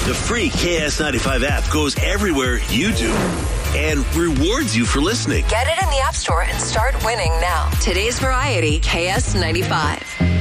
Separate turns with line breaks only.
The free KS95 app goes everywhere you do and rewards you for listening.
Get it in the App Store and start winning now. Today's Variety, KS95.